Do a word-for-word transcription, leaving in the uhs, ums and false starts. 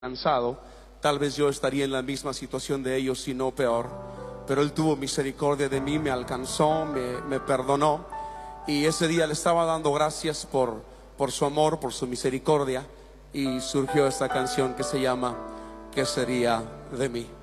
cansado, tal vez yo estaría en la misma situación de ellos, si no peor. Pero Él tuvo misericordia de mí, me alcanzó, me, me perdonó. Y ese día le estaba dando gracias por, por su amor, por su misericordia. Y surgió esta canción que se llama ¿Qué sería de mí?